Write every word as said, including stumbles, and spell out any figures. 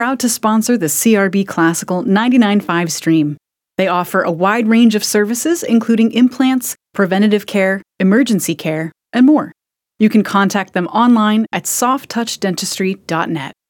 Proud to sponsor the C R B Classical ninety-nine point five stream. They offer a wide range of services, including implants, preventative care, emergency care, and more. You can contact them online at soft touch dentistry dot net.